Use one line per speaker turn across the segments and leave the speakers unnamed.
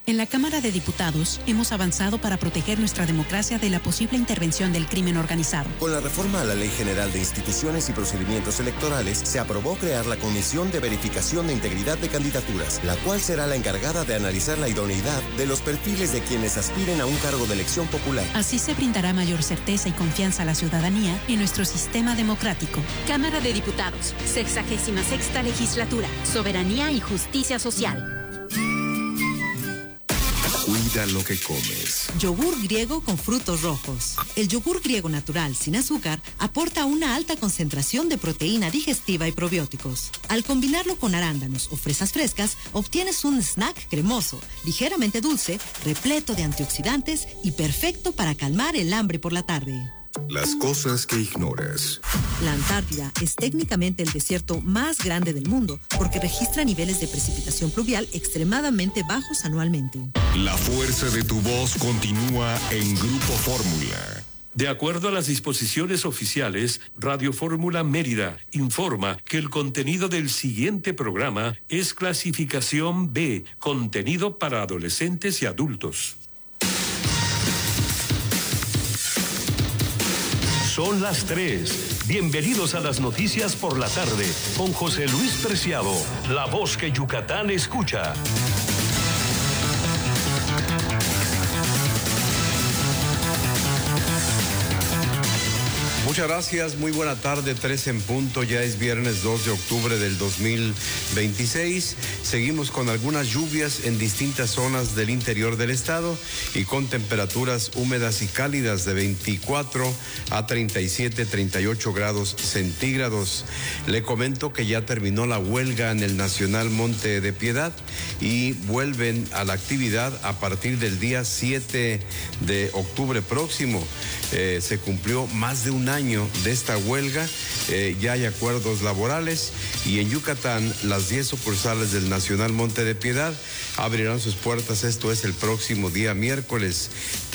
En la Cámara de Diputados hemos avanzado para proteger nuestra democracia de la posible intervención del crimen organizado.
Con la reforma a la Ley General de Instituciones y Procedimientos Electorales, se aprobó crear la Comisión de Verificación de Integridad de Candidaturas, la cual será la encargada de analizar la idoneidad de los perfiles de quienes aspiren a un cargo de elección popular.
Así se brindará mayor certeza y confianza a la ciudadanía en nuestro sistema democrático.
Cámara de Diputados, 66ª Legislatura, Soberanía y Justicia Social.
Cuida lo que comes.
Yogur griego con frutos rojos. El yogur griego natural, sin azúcar, aporta una alta concentración de proteína digestiva y probióticos. Al combinarlo con arándanos o fresas frescas, obtienes un snack cremoso, ligeramente dulce, repleto de antioxidantes y perfecto para calmar el hambre por la tarde.
Las cosas que ignoras.
La Antártida es técnicamente el desierto más grande del mundo porque registra niveles de precipitación pluvial extremadamente bajos anualmente.
La fuerza de tu voz continúa en Grupo Fórmula.
De acuerdo a las disposiciones oficiales, Radio Fórmula Mérida informa que el contenido del siguiente programa es clasificación B, contenido para adolescentes y adultos. Son las 3. Bienvenidos a las noticias por la tarde con José Luis Preciado, la voz que Yucatán escucha.
Muchas gracias, muy buena tarde, 3 en punto, ya es viernes 2 de octubre del 2026. Seguimos con algunas lluvias en distintas zonas del interior del estado y con temperaturas húmedas y cálidas de 24 a 37, 38 grados centígrados. Le comento que ya terminó la huelga en el Nacional Monte de Piedad y vuelven a la actividad a partir del día 7 de octubre próximo. Se cumplió más de un año de esta huelga, ya hay acuerdos laborales y en Yucatán las 10 sucursales del Nacional Monte de Piedad abrirán sus puertas, esto es el próximo día miércoles.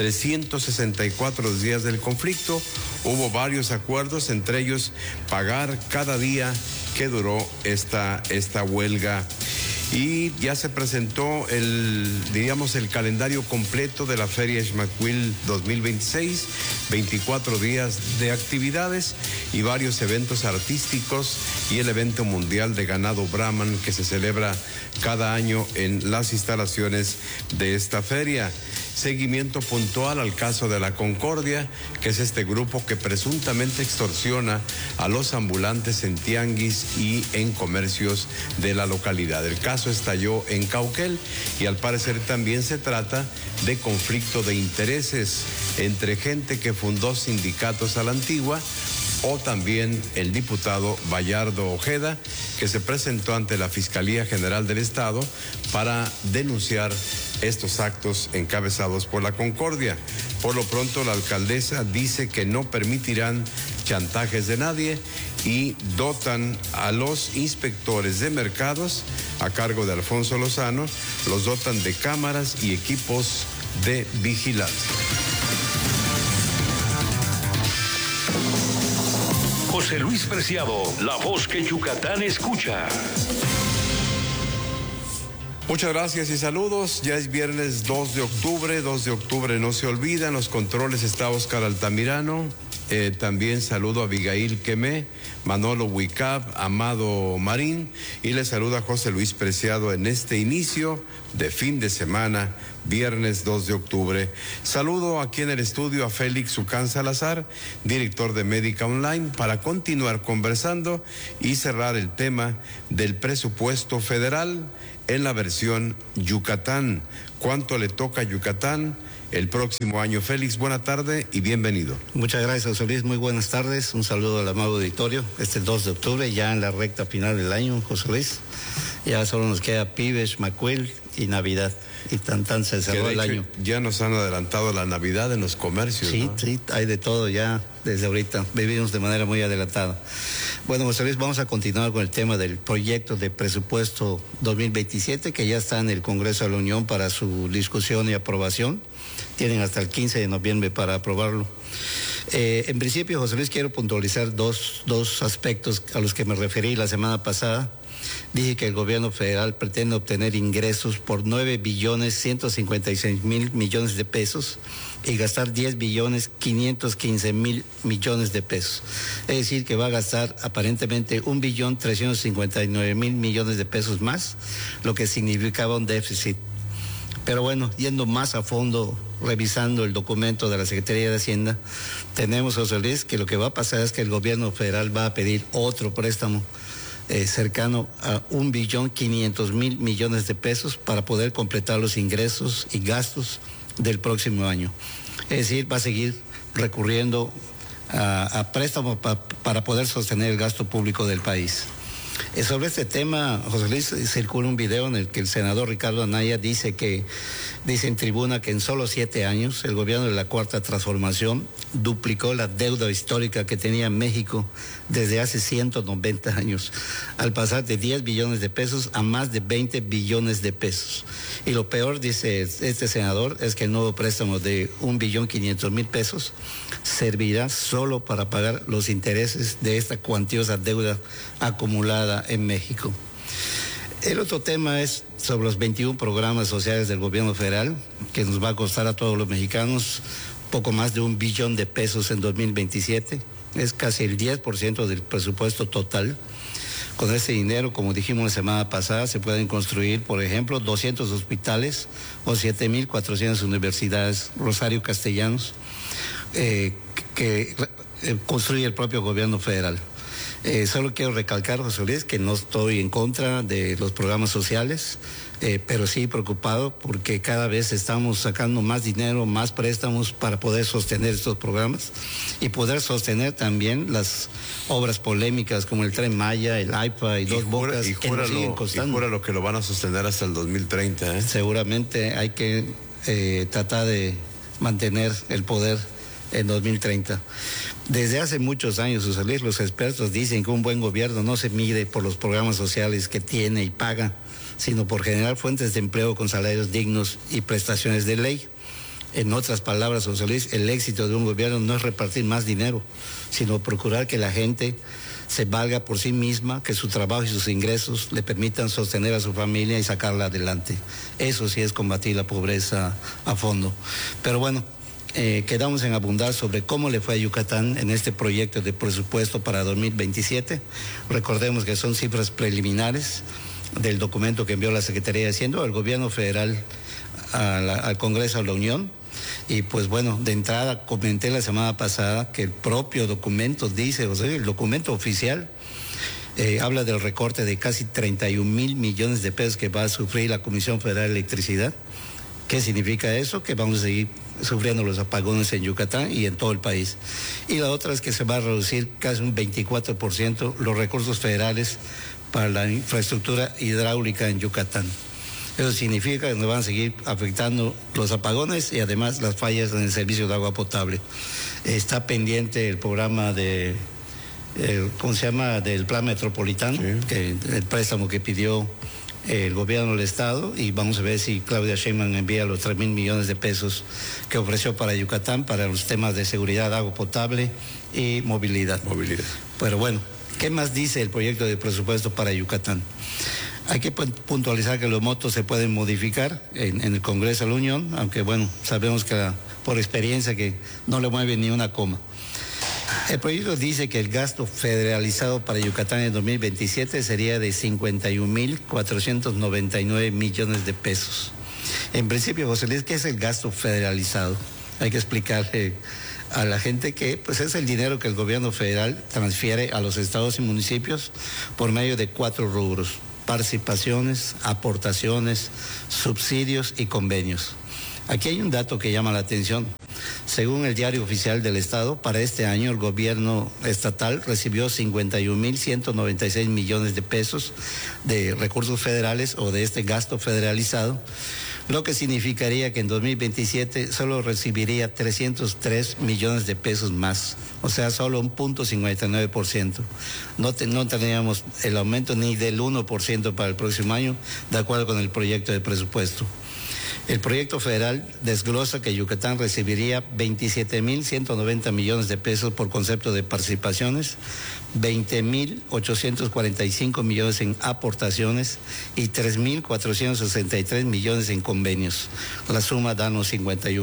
364 días del conflicto, hubo varios acuerdos, entre ellos pagar cada día que duró esta huelga. Y ya se presentó el calendario completo de la Feria Xmaquil 2026, 24 días de actividades y varios eventos artísticos y el evento mundial de ganado Brahman que se celebra cada año en las instalaciones de esta feria. Seguimiento puntual al caso de la Concordia, que es este grupo que presuntamente extorsiona a los ambulantes en tianguis y en comercios de la localidad. El caso estalló en Cauquel y al parecer también se trata de conflicto de intereses entre gente que fundó sindicatos a la antigua o también el diputado Bayardo Ojeda, que se presentó ante la Fiscalía General del Estado para denunciar estos actos encabezados por la Concordia. Por lo pronto, la alcaldesa dice que no permitirán chantajes de nadie y dotan a los inspectores de mercados, a cargo de Alfonso Lozano, los dotan de cámaras y equipos de vigilancia.
José Luis Preciado, la voz que Yucatán escucha.
Muchas gracias y saludos. Ya es viernes 2 de octubre no se olvida. En los controles está Óscar Altamirano. También saludo a Abigail Quemé, Manolo Huicap, Amado Marín y le saluda José Luis Preciado en este inicio de fin de semana, viernes 2 de octubre. Saludo aquí en el estudio a Félix Ucán Salazar, director de Médica Online, para continuar conversando y cerrar el tema del presupuesto federal en la versión Yucatán. ¿Cuánto le toca a Yucatán el próximo año? Félix, buena tarde y bienvenido.
Muchas gracias, José Luis, muy buenas tardes, un saludo al amado auditorio. Este 2 de octubre, ya en la recta final del año, José Luis, ya solo nos queda Pibes, Macuel y Navidad, y tan se cerró el año.
Ya nos han adelantado la Navidad en los comercios,
sí,
¿no?
Sí, hay de todo ya desde ahorita, vivimos de manera muy adelantada. Bueno, José Luis, vamos a continuar con el tema del proyecto de presupuesto 2027, que ya está en el Congreso de la Unión para su discusión y aprobación. Tienen hasta el 15 de noviembre para aprobarlo. En principio, José Luis, quiero puntualizar dos aspectos a los que me referí la semana pasada. dije que el gobierno federal pretende obtener ingresos por 9.156.000 millones de pesos y gastar 10.515.000 millones de pesos. Es decir, que va a gastar aparentemente 1.359.000 millones de pesos más, lo que significaba un déficit. Pero bueno, yendo más a fondo, revisando el documento de la Secretaría de Hacienda, tenemos, José Luis, que lo que va a pasar es que el gobierno federal va a pedir otro préstamo cercano a 1.500.000 millones de pesos para poder completar los ingresos y gastos del próximo año. Es decir, va a seguir recurriendo a préstamos para poder sostener el gasto público del país. Sobre este tema, José Luis, circula un video en el que el senador Ricardo Anaya dice en tribuna que en solo 7 años el gobierno de la Cuarta Transformación duplicó la deuda histórica que tenía México desde hace 190 años, al pasar de 10 billones de pesos a más de 20 billones de pesos. Y lo peor, dice este senador, es que el nuevo préstamo de 1.500.000 pesos servirá solo para pagar los intereses de esta cuantiosa deuda acumulada en México. El otro tema es sobre los 21 programas sociales del gobierno federal, que nos va a costar a todos los mexicanos poco más de 1 billón de pesos en 2027. Es casi el 10% del presupuesto total. Con ese dinero, como dijimos la semana pasada, se pueden construir, por ejemplo, 200 hospitales o 7.400 universidades, Rosario Castellanos, que construye el propio gobierno federal. Solo quiero recalcar, José Luis, que no estoy en contra de los programas sociales, pero sí preocupado porque cada vez estamos sacando más dinero, más préstamos para poder sostener estos programas y poder sostener también las obras polémicas como el Tren Maya, el AIFA y Dos Bocas, que nos siguen costando.
Y jura lo que lo van a sostener hasta el 2030.
Seguramente hay que tratar de mantener el poder en 2030. Desde hace muchos años, José Luis, los expertos dicen que un buen gobierno no se mide por los programas sociales que tiene y paga, sino por generar fuentes de empleo con salarios dignos y prestaciones de ley. En otras palabras, José Luis, el éxito de un gobierno no es repartir más dinero, sino procurar que la gente se valga por sí misma, que su trabajo y sus ingresos le permitan sostener a su familia y sacarla adelante. Eso sí es combatir la pobreza a fondo. Pero bueno, quedamos en abundar sobre cómo le fue a Yucatán en este proyecto de presupuesto para 2027. Recordemos que son cifras preliminares del documento que envió la Secretaría de Hacienda al gobierno federal, al Congreso de la Unión. Y pues bueno, de entrada comenté la semana pasada que el propio documento dice, o sea, el documento oficial habla del recorte de casi 31.000 millones de pesos que va a sufrir la Comisión Federal de Electricidad. ¿Qué significa eso? Que vamos a seguir sufriendo los apagones en Yucatán y en todo el país. Y la otra es que se va a reducir casi un 24% los recursos federales para la infraestructura hidráulica en Yucatán. Eso significa que nos van a seguir afectando los apagones y además las fallas en el servicio de agua potable. Está pendiente el programa del Plan Metropolitano, sí, que el préstamo que pidió el gobierno del Estado, y vamos a ver si Claudia Sheinbaum envía los 3.000 millones de pesos que ofreció para Yucatán para los temas de seguridad, agua potable y movilidad. Pero bueno, ¿qué más dice el proyecto de presupuesto para Yucatán? Hay que puntualizar que los montos se pueden modificar en el Congreso de la Unión, aunque bueno, sabemos que por experiencia que no le mueven ni una coma. El proyecto dice que el gasto federalizado para Yucatán en 2027 sería de 51.499 millones de pesos. En principio, José Luis, ¿qué es el gasto federalizado? Hay que explicarle a la gente que pues es el dinero que el gobierno federal transfiere a los estados y municipios por medio de 4 rubros: participaciones, aportaciones, subsidios y convenios. Aquí hay un dato que llama la atención. Según el Diario Oficial del Estado, para este año el gobierno estatal recibió 51.196 millones de pesos de recursos federales o de este gasto federalizado, lo que significaría que en 2027 solo recibiría 303 millones de pesos más, o sea, solo un 0.59%. No tendríamos el aumento ni del 1% para el próximo año, de acuerdo con el proyecto de presupuesto. El proyecto federal desglosa que Yucatán recibiría 27.190 millones de pesos por concepto de participaciones, 20.845 millones en aportaciones y 3.463 millones en convenios. La suma da unos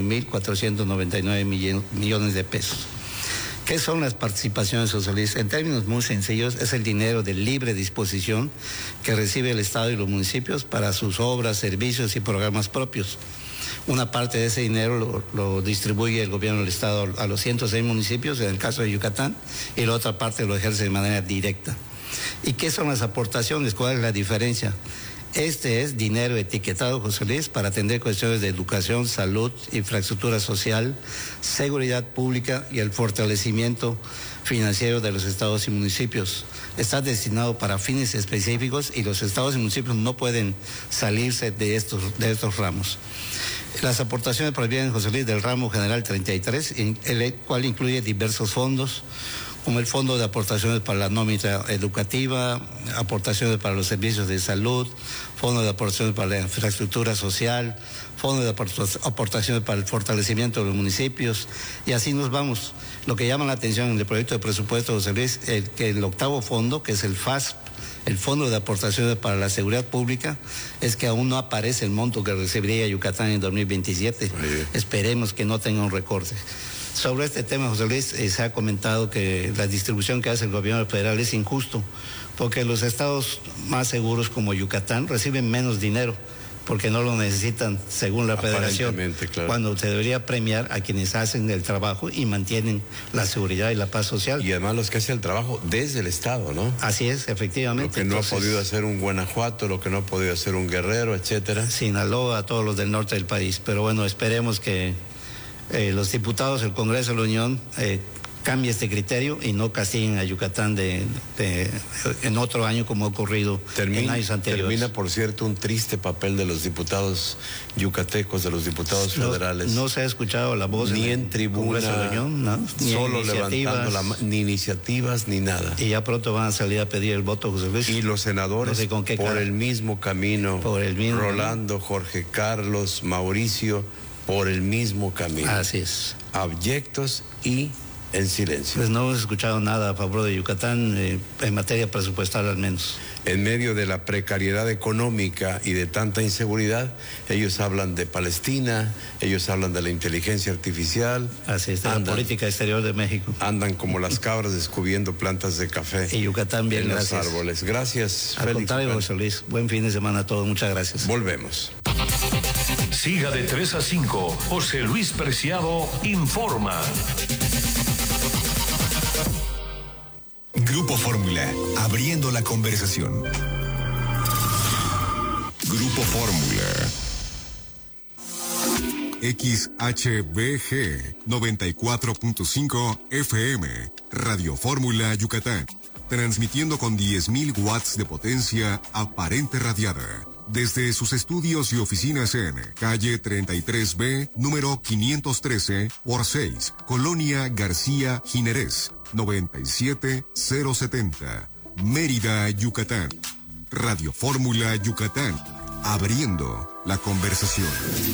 51.499 millones de pesos. ¿Qué son las participaciones socialistas? En términos muy sencillos, es el dinero de libre disposición que recibe el Estado y los municipios para sus obras, servicios y programas propios. Una parte de ese dinero lo distribuye el gobierno del Estado a los 106 municipios, en el caso de Yucatán, y la otra parte lo ejerce de manera directa. ¿Y qué son las aportaciones? ¿Cuál es la diferencia? Este es dinero etiquetado, José Luis, para atender cuestiones de educación, salud, infraestructura social, seguridad pública y el fortalecimiento financiero de los estados y municipios. Está destinado para fines específicos y los estados y municipios no pueden salirse de estos ramos. Las aportaciones provienen, José Luis, del ramo general 33, el cual incluye diversos fondos, como el Fondo de Aportaciones para la Nómina Educativa, aportaciones para los servicios de salud, Fondo de Aportaciones para la Infraestructura Social, Fondo de Aportaciones para el Fortalecimiento de los Municipios, y así nos vamos. Lo que llama la atención en el proyecto de presupuesto, José Luis, que el octavo fondo, que es el FASP, el Fondo de Aportaciones para la Seguridad Pública, es que aún no aparece el monto que recibiría Yucatán en 2027. Esperemos que no tenga un recorte. Sobre este tema, José Luis, se ha comentado que la distribución que hace el gobierno federal es injusto, porque los estados más seguros como Yucatán reciben menos dinero, porque no lo necesitan según la federación, claro, cuando se debería premiar a quienes hacen el trabajo y mantienen la seguridad y la paz social.
Y además los que hacen el trabajo desde el Estado, ¿no?
Así es, efectivamente.
Lo que no ha podido hacer un Guanajuato, lo que no ha podido hacer un Guerrero, etcétera.
Sinaloa, todos los del norte del país. Pero bueno, esperemos que los diputados del Congreso de la Unión cambie este criterio y no castiguen a Yucatán en otro año como ha ocurrido en años anteriores.
Termina, por cierto, un triste papel de los diputados yucatecos, de los diputados federales.
No se ha escuchado la voz
ni en tribuna,
Congreso de la Unión, ¿no? Ni
solo levantando ni iniciativas ni nada.
Y ya pronto van a salir a pedir el voto, José Luis.
Y los senadores, no sé con qué por el mismo camino, Rolando, Jorge Carlos, Mauricio, por el mismo camino.
Así es.
Abyectos y en silencio.
Pues no hemos escuchado nada a favor de Yucatán, en materia presupuestal al menos.
En medio de la precariedad económica y de tanta inseguridad, ellos hablan de Palestina, ellos hablan de la inteligencia artificial.
Así es, de la política exterior de México.
Andan como las cabras descubriendo plantas de café.
Y Yucatán bien,
en
gracias.
Los árboles. Gracias,
Al contrario, José Luis. Buen fin de semana a todos. Muchas gracias.
Volvemos.
Siga de 3 a 5. José Luis Preciado informa.
Grupo Fórmula, abriendo la conversación. Grupo Fórmula. XHBG 94.5 FM, Radio Fórmula Yucatán, transmitiendo con 10.000 watts de potencia aparente radiada. Desde sus estudios y oficinas en calle 33B, número 513 por 6, Colonia García Jiménez, 97070, Mérida, Yucatán. Radio Fórmula Yucatán, abriendo la conversación.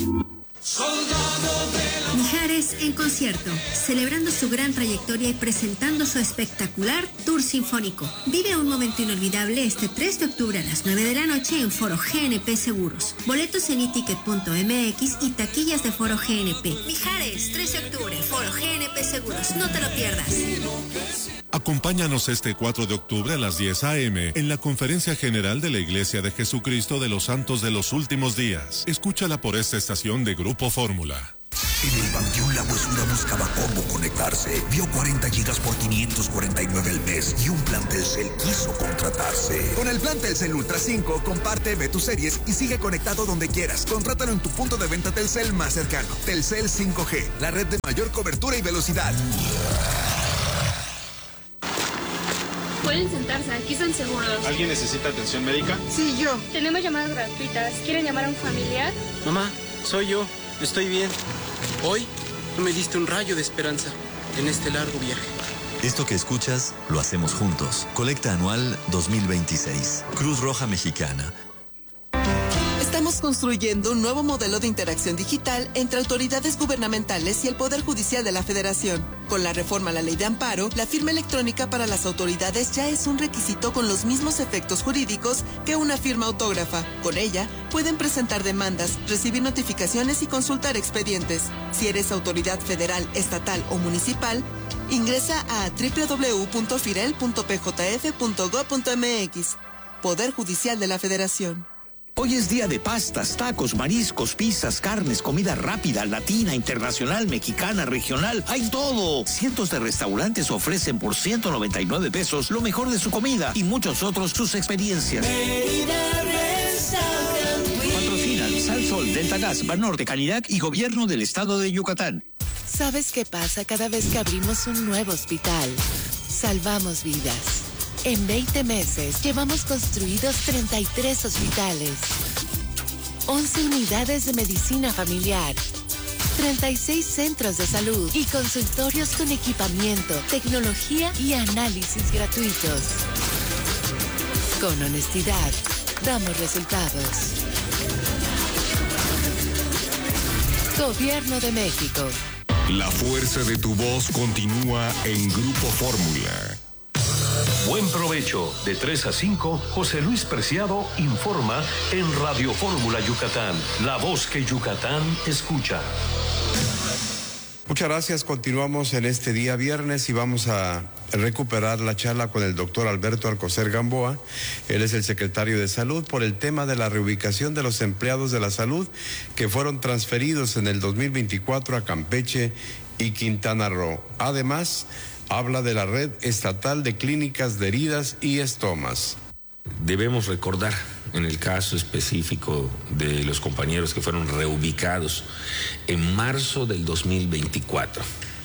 Mijares en concierto, celebrando su gran trayectoria y presentando su espectacular tour sinfónico. Vive un momento inolvidable este 3 de octubre a las 9 de la noche en Foro GNP Seguros. Boletos en iticket.mx y taquillas de Foro GNP. Mijares, 3 de octubre, Foro GNP Seguros. No te lo pierdas.
Acompáñanos este 4 de octubre a las 10 a.m. en la Conferencia General de la Iglesia de Jesucristo de los Santos de los Últimos Días. Escúchala por esta estación de Grupo Fórmula.
En el Panteón La Huesura buscaba cómo conectarse. Vio 40 gigas por 549 al mes y un plan Telcel quiso contratarse.
Con el plan Telcel Ultra 5, comparte, ve tus series y sigue conectado donde quieras. Contrátalo en tu punto de venta Telcel más cercano. Telcel 5G, la red de mayor cobertura y velocidad.
Pueden sentarse, aquí están seguros.
¿Alguien necesita atención médica?
Sí, yo. Tenemos llamadas gratuitas. ¿Quieren llamar a un familiar?
Mamá, soy yo. Estoy bien. Hoy tú me diste un rayo de esperanza en este largo viaje.
Esto que escuchas, lo hacemos juntos. Colecta anual 2026. Cruz Roja Mexicana.
Estamos
Estamos construyendo un nuevo modelo de interacción digital entre autoridades gubernamentales y el Poder Judicial de la Federación. Con la reforma a la Ley de Amparo, la firma electrónica para las autoridades ya es un requisito con los mismos efectos jurídicos que una firma autógrafa. Con ella, pueden presentar demandas, recibir notificaciones y consultar expedientes. Si eres autoridad federal, estatal o municipal, ingresa a www.firel.pjf.gov.mx. Poder Judicial de la Federación.
Hoy es día de pastas, tacos, mariscos, pizzas, carnes, comida rápida, latina, internacional, mexicana, regional. ¡Hay todo! Cientos de restaurantes ofrecen por 199 pesos lo mejor de su comida y muchos otros sus experiencias. Patrocinan Sal Sol, Delta Gas, Banorte, Canirac y Gobierno del Estado de Yucatán.
¿Sabes qué pasa cada vez que abrimos un nuevo hospital? Salvamos vidas. En 20 meses llevamos construidos 33 hospitales, 11 unidades de medicina familiar, 36 centros de salud y consultorios con equipamiento, tecnología y análisis gratuitos. Con honestidad, damos resultados. Gobierno de México.
La fuerza de tu voz continúa en Grupo Fórmula.
Buen provecho. De 3 a 5, José Luis Preciado informa en Radio Fórmula Yucatán, la voz que Yucatán escucha.
Muchas gracias. Continuamos en este día viernes y vamos a recuperar la charla con el doctor Alberto Alcocer Gamboa. Él es el secretario de Salud por el tema de la reubicación de los empleados de la salud que fueron transferidos en el 2024 a Campeche y Quintana Roo. Además, habla de la red estatal de clínicas de heridas y estomas.
Debemos recordar, en el caso específico de los compañeros que fueron reubicados en marzo del 2024,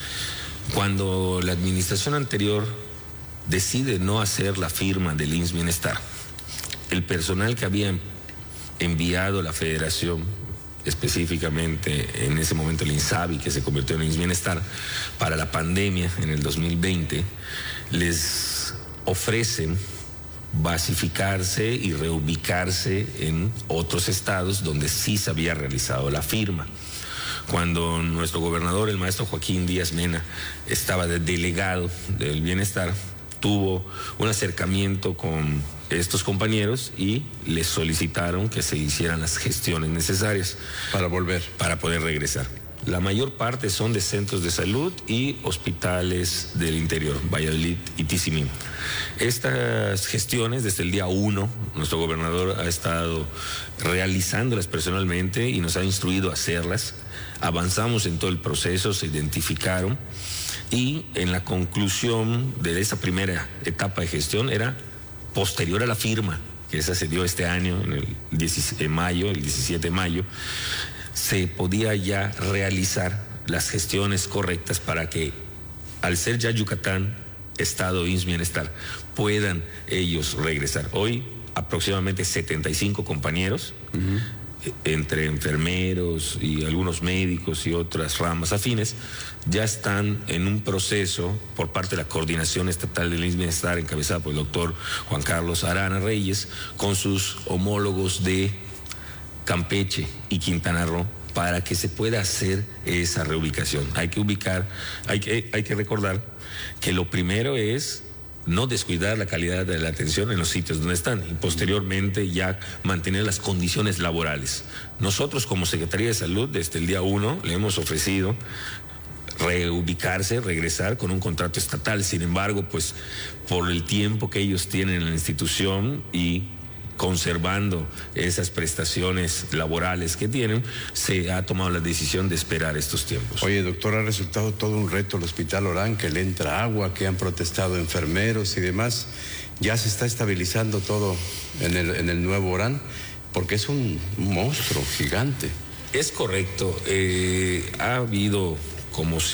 cuando la administración anterior decide no hacer la firma del IMSS Bienestar, el personal que había enviado la federación, específicamente en ese momento el INSABI, que se convirtió en IMSS Bienestar, para la pandemia en el 2020, les ofrecen basificarse y reubicarse en otros estados donde sí se había realizado la firma. Cuando nuestro gobernador, el maestro Joaquín Díaz Mena, estaba de delegado del bienestar, tuvo un acercamiento con estos compañeros y les solicitaron que se hicieran las gestiones necesarias
para volver,
para poder regresar. La mayor parte son de centros de salud y hospitales del interior, Valladolid y Tizimín. Estas gestiones, desde el día 1, nuestro gobernador ha estado realizándolas personalmente y nos ha instruido a hacerlas. Avanzamos en todo el proceso, se identificaron y en la conclusión de esa primera etapa de gestión era posterior a la firma, que esa se dio este año, en el 17 de mayo, se podía ya realizar las gestiones correctas para que, al ser ya Yucatán, Estado IMSS Bienestar, puedan ellos regresar. Hoy, aproximadamente 75 compañeros, entre enfermeros y algunos médicos y otras ramas afines, ya están en un proceso por parte de la Coordinación Estatal del IMSS Bienestar, encabezada por el doctor Juan Carlos Arana Reyes, con sus homólogos de Campeche y Quintana Roo, para que se pueda hacer esa reubicación. Hay que recordar que lo primero es no descuidar la calidad de la atención en los sitios donde están y posteriormente ya mantener las condiciones laborales. Nosotros como Secretaría de Salud desde el día 1 le hemos ofrecido reubicarse, regresar con un contrato estatal. Sin embargo, pues por el tiempo que ellos tienen en la institución y conservando esas prestaciones laborales que tienen, se ha tomado la decisión de esperar estos tiempos.
Oye, doctor, ha resultado todo un reto el Hospital Orán, que le entra agua, que han protestado enfermeros y demás. Ya se está estabilizando todo en el nuevo Orán, porque es un monstruo gigante.
Es correcto. Ha habido como